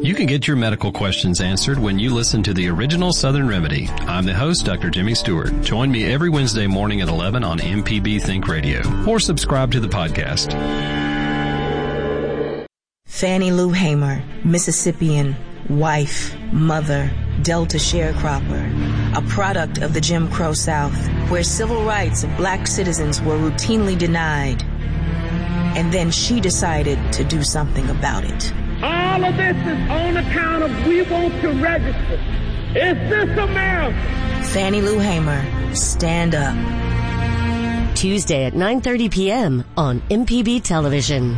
You can get your medical questions answered when you listen to the original Southern Remedy. I'm the host, Dr. Jimmy Stewart. Join me every Wednesday morning at 11 on MPB Think Radio, or subscribe to the podcast. Fannie Lou Hamer, Mississippian, wife, mother, Delta sharecropper, a product of the Jim Crow South, where civil rights of black citizens were routinely denied. And then she decided to do something about it. All of this is on account of we want to register. Is this America? Fannie Lou Hamer, stand up. Tuesday at 9:30 p.m. on MPB Television.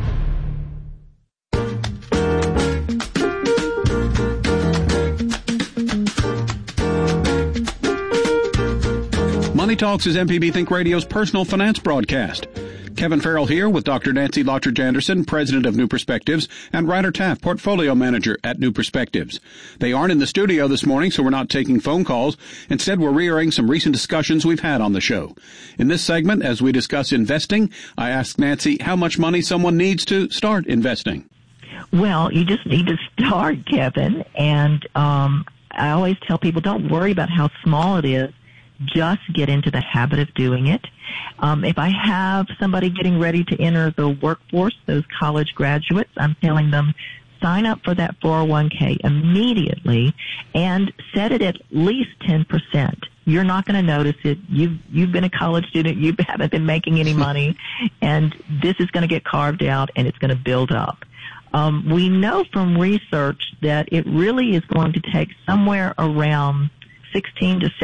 Money Talks is MPB Think Radio's personal finance broadcast. Kevin Farrell here with Dr. Nancy Lottridge-Anderson, president of New Perspectives, and Ryder Taff, portfolio manager at New Perspectives. They aren't in the studio this morning, so we're not taking phone calls. Instead, we're reairing some recent discussions we've had on the show. In this segment, as we discuss investing, I ask Nancy how much money someone needs to start investing. Well, you just need to start, Kevin. And I always tell people, don't worry about how small it is. Just get into the habit of doing it. If I have somebody getting ready to enter the workforce, those college graduates, I'm telling them, sign up for that 401k immediately and set it at least 10%. You're not going to notice it. You've been a college student. You haven't been making any money, and this is going to get carved out, and it's going to build up. We know from research that it really is going to take somewhere around 16 to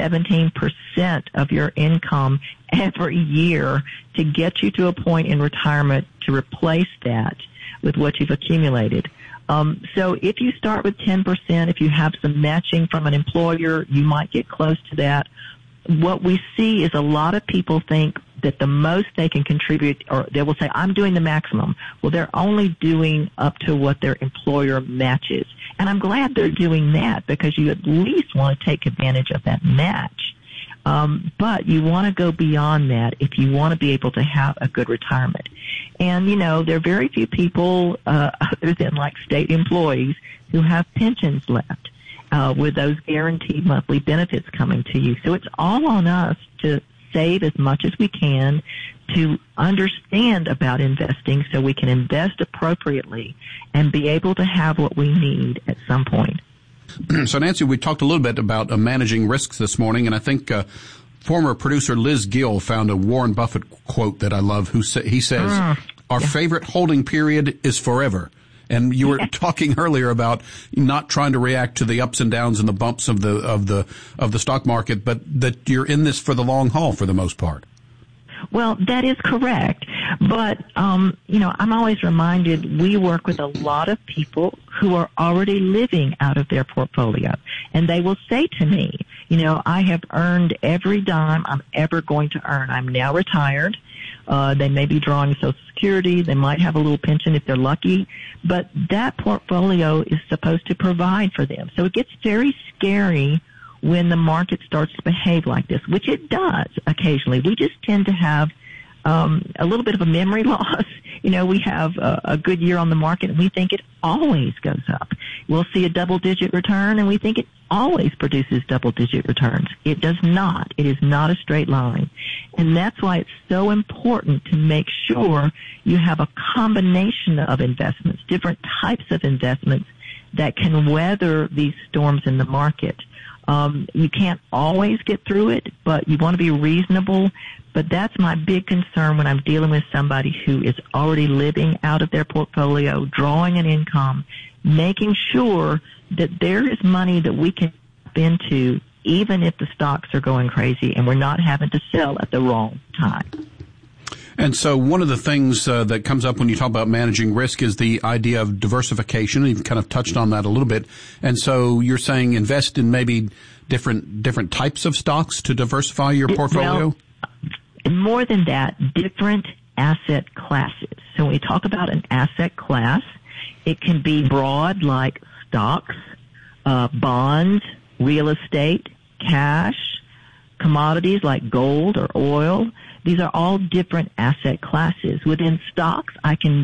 17% of your income every year to get you to a point in retirement to replace that with what you've accumulated. So if you start with 10%, if you have some matching from an employer, you might get close to that. What we see is a lot of people think that the most they can contribute, or they will say, I'm doing the maximum. Well, they're only doing up to what their employer matches. And I'm glad they're doing that, because you at least want to take advantage of that match. But you want to go beyond that if you want to be able to have a good retirement. And, you know, there are very few people, other than like state employees, who have pensions left with those guaranteed monthly benefits coming to you. So it's all on us to save as much as we can, to understand about investing so we can invest appropriately and be able to have what we need at some point. So, Nancy, we talked a little bit about managing risks this morning, and I think former producer Liz Gill found a Warren Buffett quote that I love. He says, "Our favorite holding period is forever." And you were talking earlier about not trying to react to the ups and downs and the bumps of the stock market, but that you're in this for the long haul for the most part. Well, that is correct. But, you know, I'm always reminded we work with a lot of people who are already living out of their portfolio. And they will say to me, you know, I have earned every dime I'm ever going to earn. I'm now retired. They may be drawing Social Security. They might have a little pension if they're lucky. But that portfolio is supposed to provide for them. So it gets very scary when the market starts to behave like this, which it does occasionally. We just tend to have a little bit of a memory loss. You know, we have a good year on the market, and we think it always goes up. We'll see a double-digit return, and we think it always produces double-digit returns. It does not. It is not a straight line. And that's why it's so important to make sure you have a combination of investments, different types of investments that can weather these storms in the market. You can't always get through it, but you want to be reasonable. But that's my big concern when I'm dealing with somebody who is already living out of their portfolio, drawing an income, making sure that there is money that we can tap into even if the stocks are going crazy and we're not having to sell at the wrong time. And so one of the things that comes up when you talk about managing risk is the idea of diversification. You've kind of touched on that a little bit. And so you're saying invest in maybe different types of stocks to diversify your portfolio? Well, more than that, different asset classes. So when we talk about an asset class, it can be broad like stocks, bonds, real estate, cash, commodities like gold or oil. These are all different asset classes. Within stocks, I can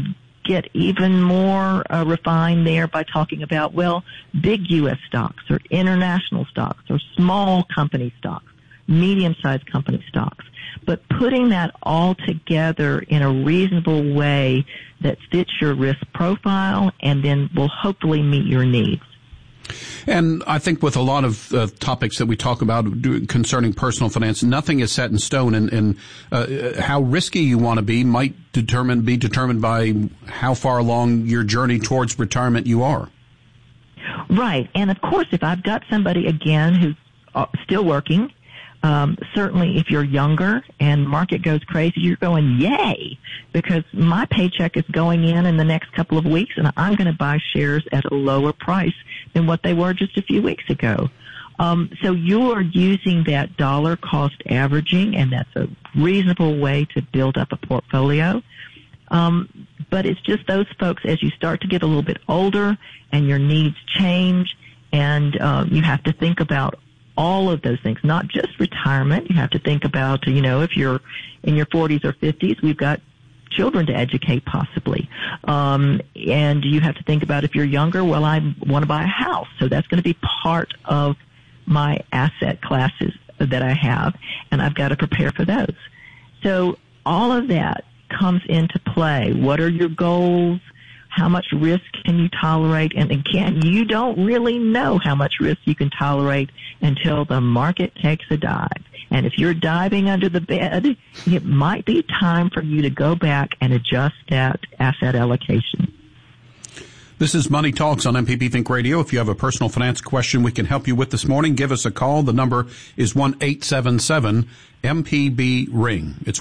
get even more refined there by talking about, well, big U.S. stocks or international stocks or small company stocks, medium-sized company stocks. But putting that all together in a reasonable way that fits your risk profile and then will hopefully meet your needs. And I think with a lot of topics that we talk about concerning personal finance, nothing is set in stone, and how risky you want to be might be determined by how far along your journey towards retirement you are. Right. And of course, if I've got somebody, again, who's still working, certainly if you're younger and market goes crazy, you're going, yay, because my paycheck is going in the next couple of weeks and I'm going to buy shares at a lower price than what they were just a few weeks ago. So you're using that dollar cost averaging, and that's a reasonable way to build up a portfolio. But it's just those folks, as you start to get a little bit older and your needs change, and you have to think about all of those things, not just retirement. You have to think about, if you're in your 40s or 50s, we've got children to educate possibly. And you have to think about, if you're younger, well, I want to buy a house. So that's going to be part of my asset classes that I have, and I've got to prepare for those. So all of that comes into play. What are your goals? How much risk can you tolerate? And again, you don't really know how much risk you can tolerate until the market takes a dive. And if you're diving under the bed, it might be time for you to go back and adjust that asset allocation. This is Money Talks on MPB Think Radio. If you have a personal finance question we can help you with this morning, give us a call. The number is 1-877-MPB-RING. It's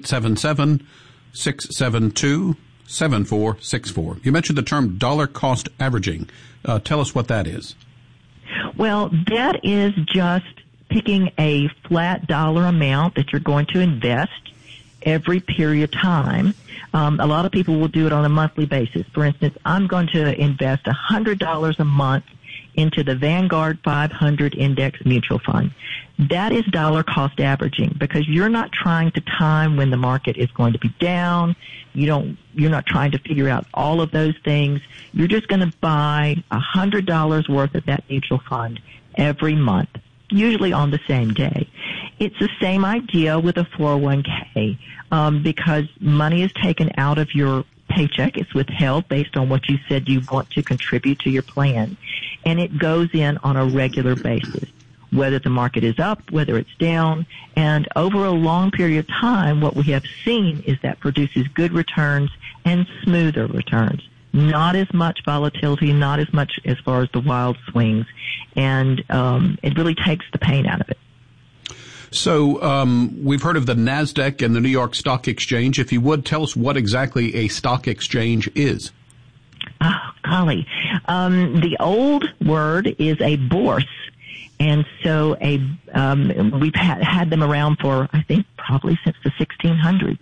1-877-672-7464. You mentioned the term dollar cost averaging. Tell us what that is. Well, that is just picking a flat dollar amount that you're going to invest every period of time. A lot of people will do it on a monthly basis. For instance, I'm going to invest $100 a month into the Vanguard 500 Index Mutual Fund. That is dollar cost averaging, because you're not trying to time when the market is going to be down. You're not trying to figure out all of those things. You're just going to buy $100 worth of that mutual fund every month, usually on the same day. It's the same idea with a 401k, because money is taken out of your paycheck. It's withheld based on what you said you want to contribute to your plan, and it goes in on a regular basis, whether the market is up, whether it's down. And over a long period of time, what we have seen is that produces good returns and smoother returns. Not as much volatility, not as much as far as the wild swings, and it really takes the pain out of it. So we've heard of the NASDAQ and the New York Stock Exchange. If you would, tell us what exactly a stock exchange is. Oh, golly. The old word is a bourse. And so we've had them around for, I think, probably since the 1600s.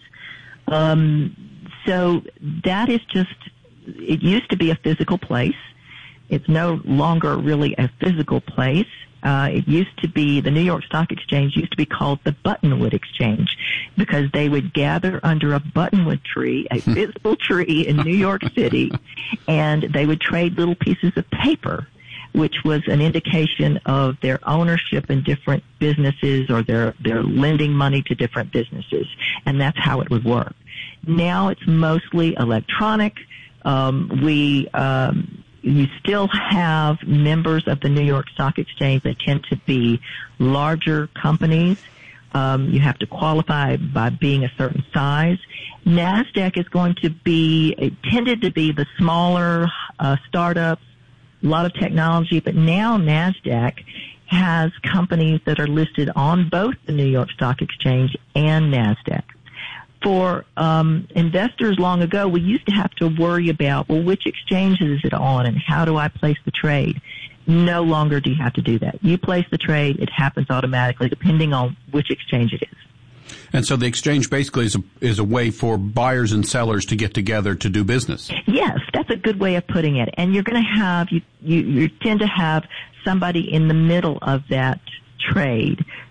So that is just, it used to be a physical place. It's no longer really a physical place. It used to be, the New York Stock Exchange used to be called the Buttonwood Exchange, because they would gather under a buttonwood tree, a physical tree in New York City, and they would trade little pieces of paper, which was an indication of their ownership in different businesses, or their lending money to different businesses. And that's how it would work. Now it's mostly electronic. You still have members of the New York Stock Exchange that tend to be larger companies. You have to qualify by being a certain size. NASDAQ is going to be, it tended to be the smaller startups, a lot of technology, but now NASDAQ has companies that are listed on both the New York Stock Exchange and NASDAQ. For investors long ago, we used to have to worry about, well, which exchange is it on and how do I place the trade? No longer do you have to do that. You place the trade, it happens automatically depending on which exchange it is. And so the exchange basically is a way for buyers and sellers to get together to do business. Yes, that's a good way of putting it. And you're going to have, you tend to have somebody in the middle of that trade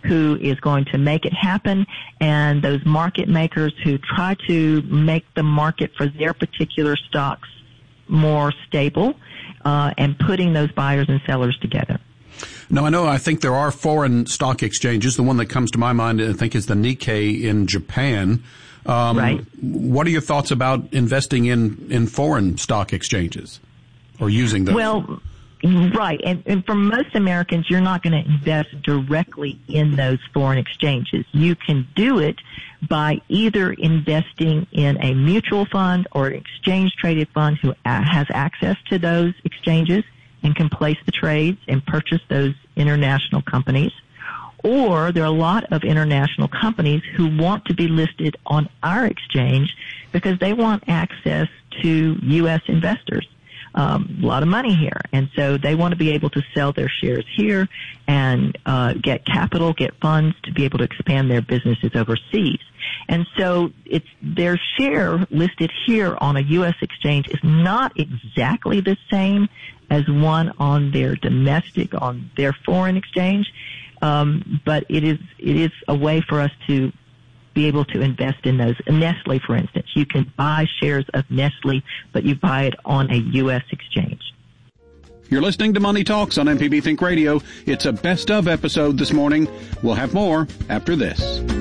who is going to make it happen, and those market makers who try to make the market for their particular stocks more stable, and putting those buyers and sellers together. Now, I think there are foreign stock exchanges. The one that comes to my mind, I think, is the Nikkei in Japan. Right. What are your thoughts about investing in foreign stock exchanges or using those? Well, right. And for most Americans, you're not going to invest directly in those foreign exchanges. You can do it by either investing in a mutual fund or an exchange-traded fund who has access to those exchanges and can place the trades and purchase those international companies. Or there are a lot of international companies who want to be listed on our exchange because they want access to U.S. investors. A lot of money here. And so they want to be able to sell their shares here and get capital, get funds to be able to expand their businesses overseas. And so it's their share listed here on a U.S. exchange is not exactly the same as one on their domestic, on their foreign exchange. But it is a way for us to be able to invest in those. Nestle, for instance, you can buy shares of Nestle, but you buy it on a U.S. exchange. You're listening to Money Talks on MPB Think Radio. It's a best of episode this morning. We'll have more after this.